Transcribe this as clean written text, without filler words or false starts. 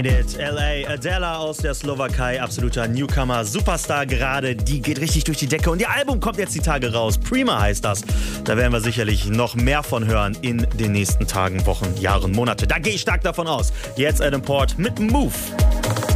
LA, Adela aus der Slowakei, absoluter Newcomer, Superstar gerade, die geht richtig durch die Decke und ihr Album kommt jetzt die Tage raus, Prima heißt das. Da werden wir sicherlich noch mehr von hören in den nächsten Tagen, Wochen, Jahren, Monate. Da gehe ich stark davon aus. Jetzt Adam Port mit Move.